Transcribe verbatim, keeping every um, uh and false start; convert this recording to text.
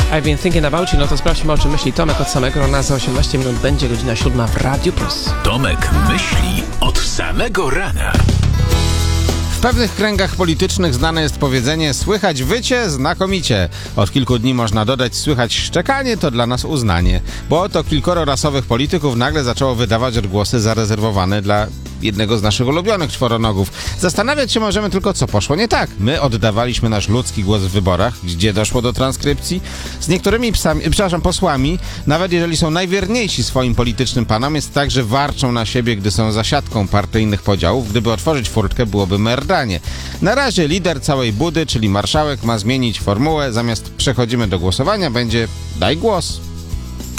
I've been thinking about you. No to sprawdźmy, o czym myśli Tomek od samego rana. Za osiemnaście minut będzie godzina siódma w Radiu Plus. Tomek myśli od samego rana. W pewnych kręgach politycznych znane jest powiedzenie słychać wycie znakomicie. Od kilku dni można dodać słychać szczekanie, to dla nas uznanie. Bo oto kilkoro rasowych polityków nagle zaczęło wydawać odgłosy zarezerwowane dla jednego z naszych ulubionych czworonogów. Zastanawiać się możemy tylko, co poszło nie tak. My oddawaliśmy nasz ludzki głos w wyborach, gdzie doszło do transkrypcji. Z niektórymi psami, przepraszam, posłami, nawet jeżeli są najwierniejsi swoim politycznym panom, jest tak, że warczą na siebie, gdy są za siatką partyjnych podziałów. Gdyby otworzyć furtkę, byłoby merdanie. Na razie lider całej budy, czyli marszałek, ma zmienić formułę. Zamiast przechodzimy do głosowania, będzie daj głos.